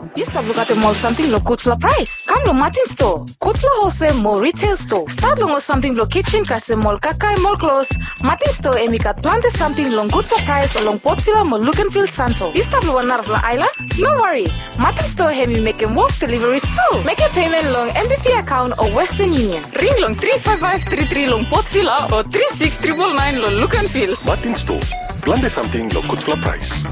You stop look at the mall something lo good for price. Come lo Martin store. Good for wholesale mall retail store. Start long something lo kitchen kase mall kakai mall clothes. Martin store emikat planted something long good for price along Port Vila mall look and feel Santo. You stop lo Narvla Island? No worry. Martin store hemi make him walk deliveries too. Make a payment long MBF account or Western Union. Ring long 35533 long Port Vila or 36999 long look and feel. Martin store. Planted something lo good for price.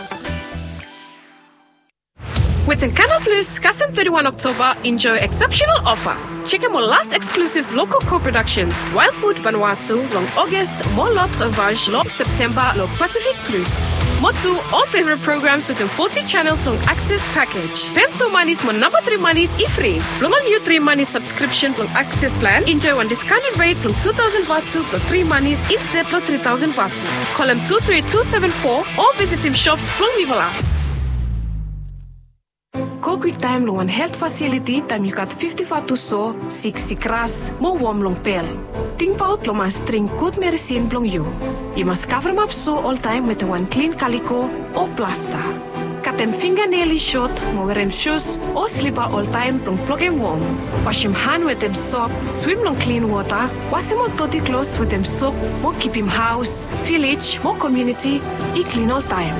With Canal Plus, Custom 31 October, enjoy exceptional offer. Check out our last exclusive local co-productions, Wild Food Vanuatu, long August, more Lot Ravage, long September, long Pacific Plus. Motu, all favorite programs within 40 channels on Access Package. Femto Manis, mon number 3 Manis, e-free. Long on new 3 Manis subscription, long Access Plan. Enjoy one discounted rate, long 2,000 Vatu, plus 3 Manis, instead, plus 3,000 Vatu. Call him 23274 or visit him shops, from Vivala. Go quick time long one health facility time you got 55 to so 6 gras more warm long pel. Think about long must drink good medicine long you. You must cover them up so all time with one clean calico or plaster. Cut them fingernail short, more wear them shoes or slipper all time long plug them warm. Wash them hand with them soap, swim long clean water, wash them all dirty clothes with them soap, more keep him house, village, more community, eat clean all time.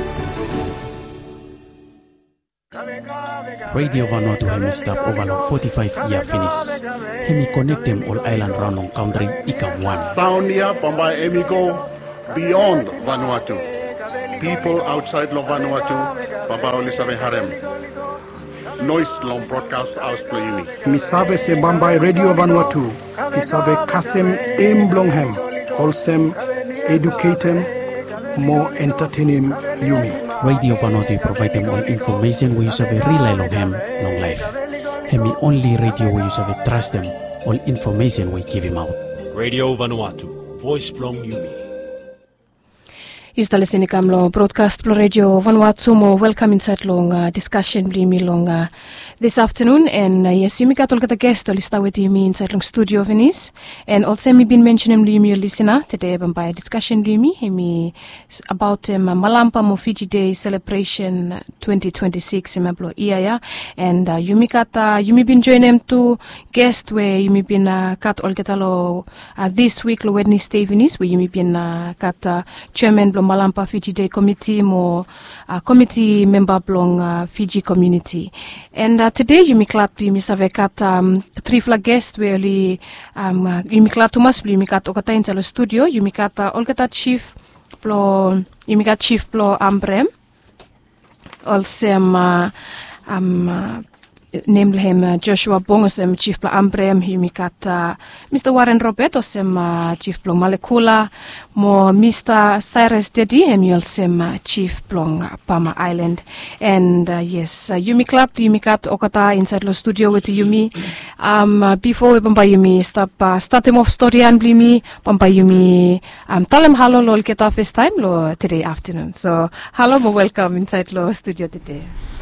Radio Vanuatu hemi stop over long 45 year finish. Hemi connect them all island round on country ikam one. Sound here Bombay Emigo beyond Vanuatu. People outside lo Vanuatu, Baba Olisabe Harem. Noise long broadcast house playing. Misabe se Bombay Radio Vanuatu. Isabe Kasem Emblonghem. Wholesome, educatem, more entertaining Yumi. Radio Vanuatu provide them all information we use of a rely long ham, long life. Hemi only radio we use of a trust them, all information we give him out. Radio Vanuatu, voice from Yumi. You're listening to broadcast Pro Radio Vanuatu. Welcome inside long discussion blimi long this afternoon. And yes, you got all the guests lista with you inside long studio Venice. And also me been mentioning blimi listener today by discussion blimi me about Malampa Mofiji Day celebration 2026 mablo iya. And you me been join them to guest where you me been cut all getalo this week lo Wednesday Venice where you me been cut chairman Malampa Fiji Day Committee mo committee member belong Fiji community. And today you clap to misavekat 3 flag guests where you clap to mas you kat okata in the studio you kat olgata chief plo you kat chief plo Ambrem also named him Joshua Bongosem chief plo Ambrem you kat Mr. Warren Roberto sem chief plo Malekula mo Mr. Cyrus Dedi him also chief plong Palmer Island. And yes Yumi Club Yumi kat okata inside the studio with Yumi before we bamba Yumi start him off story and blimi bamba Yumi tell him hello lol kita first time lo today afternoon. So hello mo welcome inside the studio today.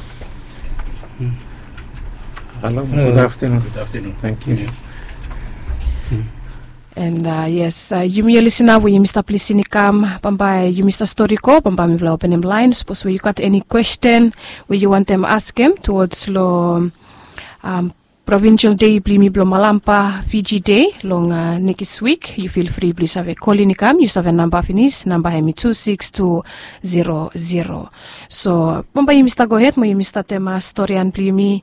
Hello, good afternoon. Good afternoon. Thank you. And yes, you may listen now. We Mr. Plisinikam, Pamba, you Mr. Storico, Pamba, we will open him line. Suppose where you got any question, where you want them ask him towards lo Provincial Day, Blimi Blo Malampa, Fiji Day, long next week. You feel free, please have a call in come. You have a number finis, number hemi 26200. So, Pamba, you Mr. Go ahead, mo you Mr. Tema story and Blimi.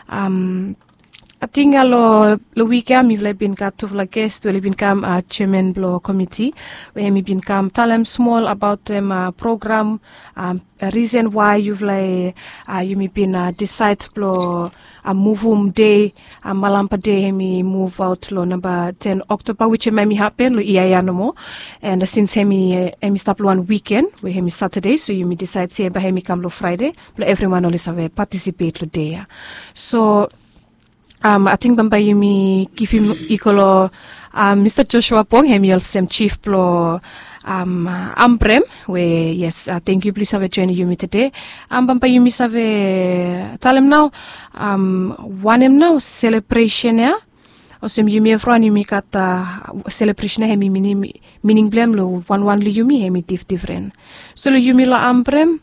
I think lo weekend we've been got to like guest we've been come chairman blo committee where we been come tell them small about them program a reason why you've like you may been decide blo move day Malampa day me move out lo number 10 October which may happen lo iya no more. And since hemi stop one weekend we hemi Saturday so you may decide say hemi come lo Friday lo everyone always have participate lo day. So I think Bamba Yumi give him equal Mr. Joshua Pong, him also chief plo Amprem, where yes, thank you please have joined Yumi today. Bamba Yumi save tell him now one him now celebration ya. Osem Yumi Afran Yumi kata celebration hemi meaning blame lo one li Yumi hemi different. So lo Yumi lo Amprem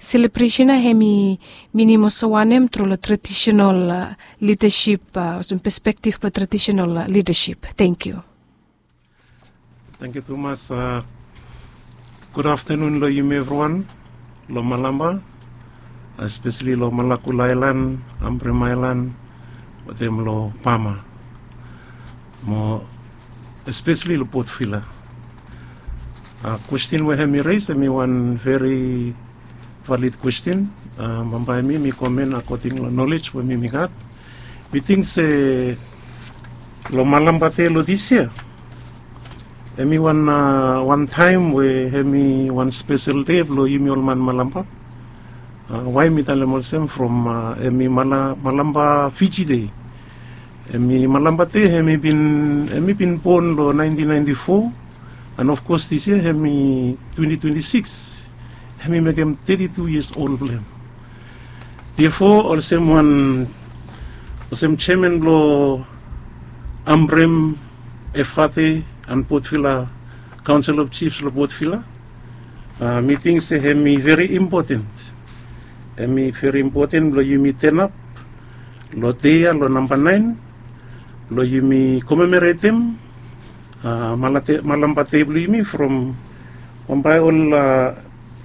celebration hemi minimo sawanem through the traditional leadership, some perspective for traditional leadership. Thank you. Thank you, Thomas. Good afternoon, lo yumi everyone. Lo Malamba, especially lo Malakula Island, Ambrem Island, with them lo Pama. Mo, especially lo Port Vila. Question we have me raised, one very valid question. Mambai me comment according to knowledge we me got. We think se lo Malamba te lo this year. Emi one time we have me one special day lo yumi olman Malamba. Why me tell them from emi Malamba Fiji Day. Emi Malamba te emi been born lo 1994, and of course this year emi 2026. Emi make him 32 years old. Therefore, also one chairman lo Ambrem Efate and Port Vila Council of Chiefs lo Port Vila. Meetings hemi very important. Hemi very important lo yumi turn up, lo day lo number 9, lo yumi commemorate them. Malamba table yumi from by all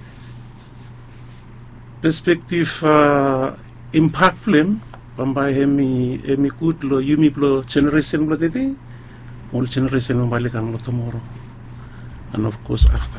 perspective impact plan. By hemi good lo yumi lo generation lo today. All generation balik ang tomorrow, and of course after.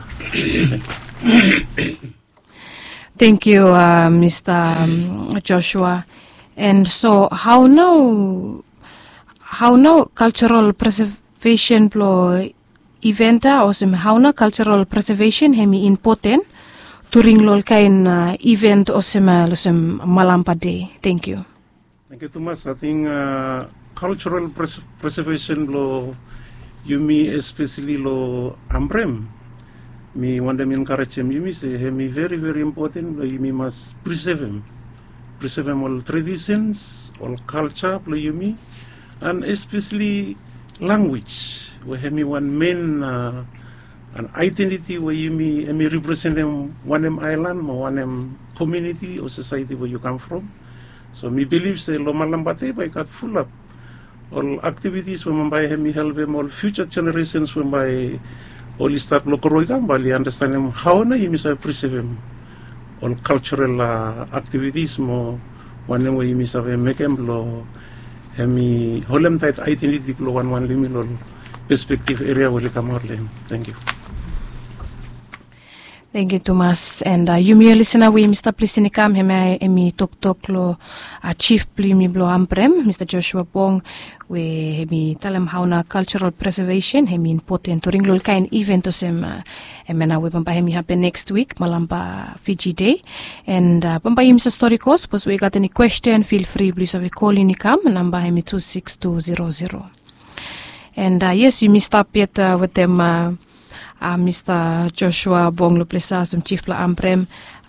Thank you, Mr. Joshua. And so, how now cultural preservation plo eventa or how now cultural preservation hemi important during lol kain event or losem Malamba Day. Thank you. Thank you, Thomas. I think cultural preservation lo yumi especially lo Ambrem. Me want them encourage him. Yumi say hemi very very important. Lo yumi must preserve him all traditions, all culture. Lo yumi and especially language. Where hemi one main an identity where yumi hemi represent them one island or one community or society where you come from. So me believe say lo Malamba te by got full up. All activities when by hemi help them all future generations when by all start lokoroigam bali understand them how na yumi say preserve them all cultural activities mo one way yumi say make them lo hemi holem tight identity lo one limi lo perspective area will come out. Thank you. Thank you, Thomas. And yumi listener we Mr. Plisinikam heme emi tok lo chief plimi blo Ambrem Mr. Joshua Bong we hemi talem hauna cultural preservation hemi important during lol kain event osem emena we pampa hemi happen next week Malamba Fiji Day. And pampa him historicos suppose we got any question feel free please we call in come number hemi 26200. And yes, you missed up yet with them Mr. Joshua Bong Luplesa, some chief la Ambrem.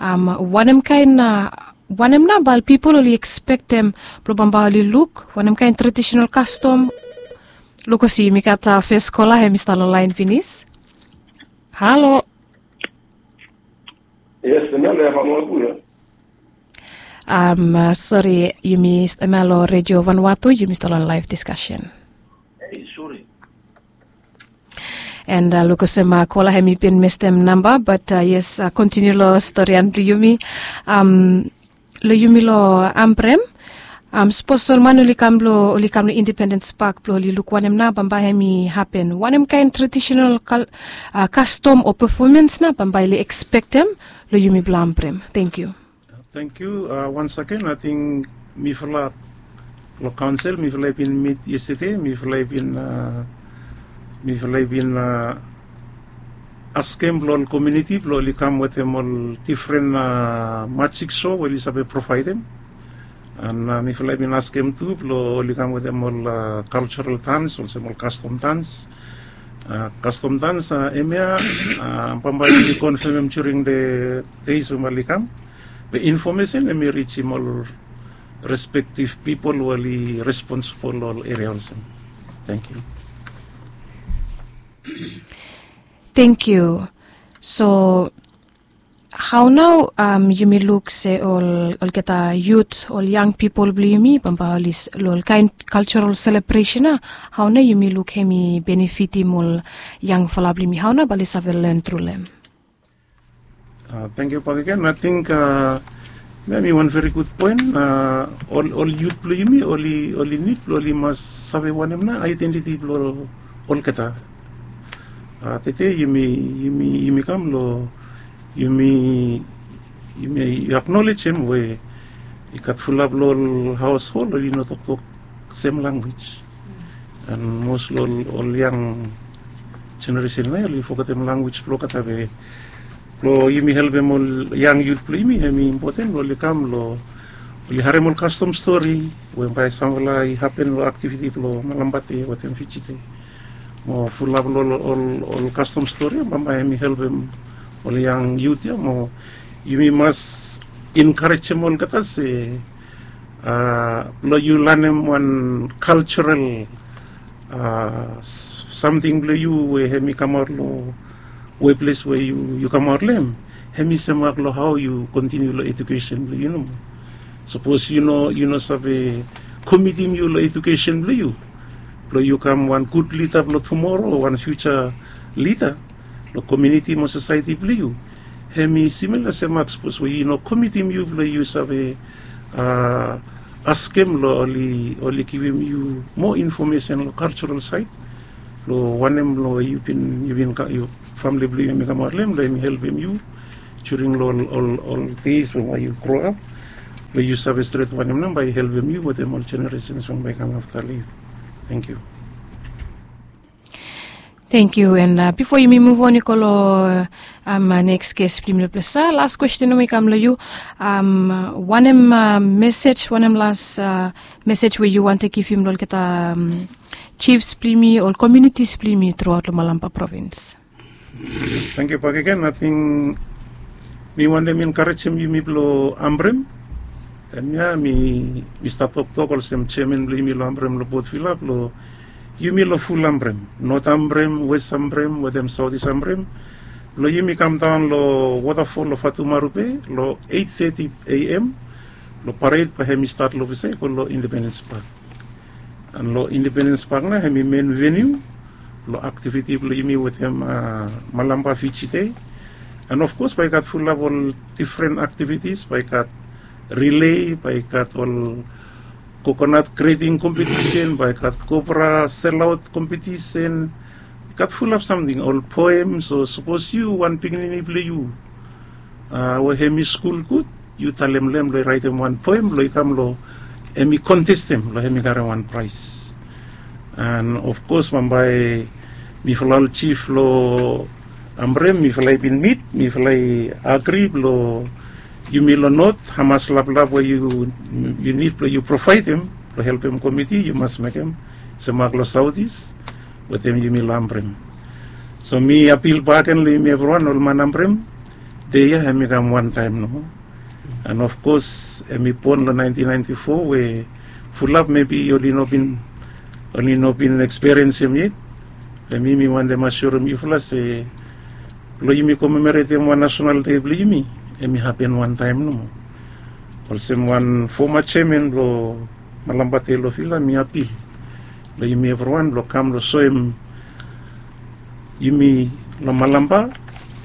Wanem na bal people only expect them probably look. Wanem kind traditional custom. Look si mikata first caller he Mr. Line finish. Hello. Yes, sorry, you missed Emelo Radio Vanuatu. You missed on live discussion. Sorry. And lukosema kola hemi pin mistem number, but yes, continue lo story and yumi lo yumi lo Ambrem sponsor man ulikam lo Independence Park lo lukwanem na bamba hemi happen wanem kind traditional custom or performance na bamba li expect them lo yumi blo Ambrem. Thank you. Thank you. Once again, I think me for lo council me for been meet yesterday me for been asking the community to come with them all different magic show where you provide them, and me for been asking too to come with them all cultural dance, also all custom dance. Custom dance emia pambali confirm during the days when we come the information emi reach him all respective people who are responsible all areas. Thank you. Thank you. So how now you may look say all kata youth all young people beli mi pamba lis lol kind cultural celebration how now you may look hemi benefiti mul young fala beli mi how now balis have learn through them. Thank you, Pak again. I think maybe one very good point. All youth beli mi only need only must have one na identity blo all kata. Tete you may come lo. You acknowledge him where you got full of lol household or you know talk same language, and most all young generation now you forget them language flow katabe. Lo you may help them all young youth play me. I mean important lo come lo harem all custom story when by samala happen lo activity lo malambati what them fichite. Mo full of all custom story. Mama I may help them. All young youth, you must encourage them all kata say, lo you learn them one cultural something lo you where hemi come out lo where place where you come out lem hemi semak lo how you continue lo education lo you know. Suppose you know sabe committing you lo education lo you come one good leader lo tomorrow one future leader. The community mo society believe hemi similar semak suppose we committee you you sabe ask him lo only give him you more information lo cultural side lo one him lo you been you family believe me come lem lo help him you during all days when you grow up lo you sabe straight one him number help him you with them all generations when they come after leave. Thank you. Thank you. And before you move on, Nicolo, next guest, last question we come to you. One message, last message where you want to give him chiefs plimi or communities plimi throughout the Malampa province. Thank you, Pak again. I think me want them encourage him you blow ambrem. And yeah, me start talk also chairman blimi lo ambrem lo both fill up lo. You lo full ambrem, north ambrem, west ambrem, with them southeast ambrem. Lo you come down lo waterfall lo Fatumarupe, lo 8:30 a.m. Lo parade pa hemi start lo vise ko lo Independence Park. And lo Independence Park na hemi main venue, lo activity lo you with them Malamba Fichite. And of course by got full of all different activities, by got relay, by got all coconut grading competition, by got cobra sellout competition, got full of something, all poems, or suppose you one picnic play you. Where hemi school good, you tell them lo write them one poem, lo come lo hemi contest them, lo hemi got one prize. And of course man by mi falal chief lo ambrem, mi falai bin meet, mi falai agree lo you will not Hamas lab where you need you provide them to help them committee you must make them semaklo Saudis with them you will ambrem. So me appeal back and me everyone all man ambrem they have me come one time no, and of course me pon lo 1994 where full up maybe only not been experiencing yet. Me want them assure me full say lo you me commemorate them one national day believe me. It happened one time no. Also one former chairman lo Malambate lo fila mi appeal. Lo yumi everyone lo come lo so him yumi lo Malamba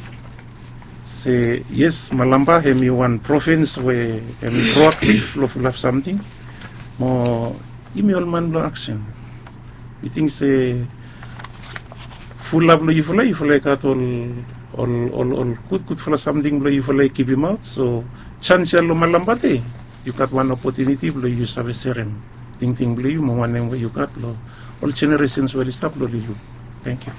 say yes Malamba hemi one province where hemi proactive lo full of something. Mo yumi all man lo action. We think say full of lo yifulay kat all good for something blow you for like keep him out. So chance lo Malambate you got one opportunity blow you have a serem ting blow you one name where you got lo all generations will stop blow you. Thank you.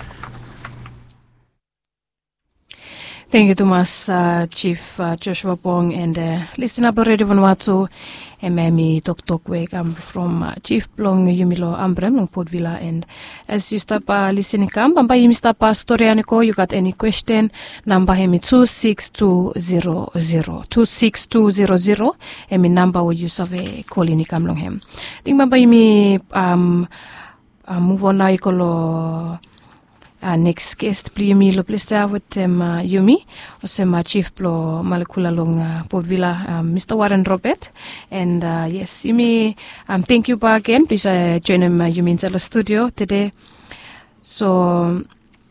Thank you, Thomas, Chief Joshua Pong, and listen up already Vanuatu. Me talk we come from Chief Long Yumilo Ambrem Long Port Villa, and as you stop listening come, Bamba you stop Storianico, you got any question, number him 26200 26200, and me number will use of a call in come long him. Think Bamba me move on now next guest bli Yumi lo plesa with Yumi osema chief blo malekula long povila Mr. Warren Robert and yes Yumi thank you back again. Please join him Yumi in the studio today. So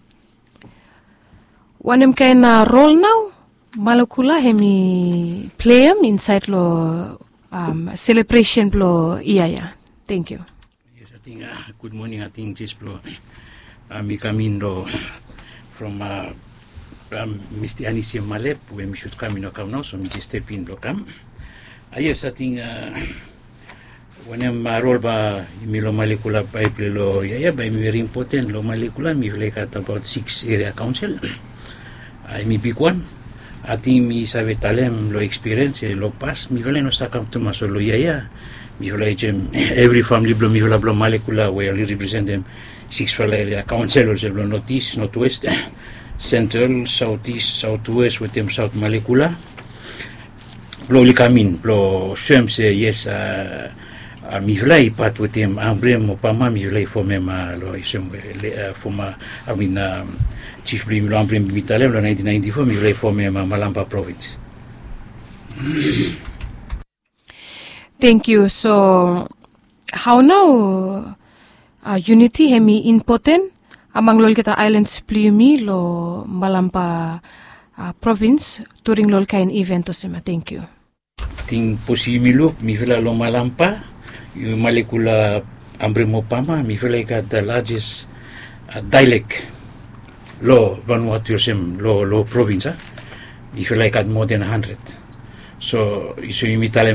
one him kind role now malekula hemi play him inside lo celebration blo iaya. Thank you. Yes, I think good morning. I think just blo me coming from Mr. Anisim Malep when we should come in come now, so me just step in blo come. Yes, I think when I'm role ba milo molecular pipe lo yeah by very important lo molecular me like at about 6 area council. I me big one. I think me save talem lo experience lo pass me vele no sakam to maso lo yeah me vele every family blo me vele blo molecular where I represent them 6 area councilors blo northeast, northwest, central, southeast, southwest with them south molecular. Blo likamin blo swem se yes mi vlei pat with them ambrem opama mi vlei for me ma lo isem for ma I mean chief blim lo ambrem mitalem lo 1994 mi vlei for me ma Malamba province. Thank you. So how now unity hemi important among lol kita islands plumi lo Malamba province during lol kain event osema. Thank you. Ting posimiluk mi vela lo Malamba you molecular ambremo pama mi vela ka the largest dialect lo Vanuatu sem lo province mi vela ka more than 100. So isu imitale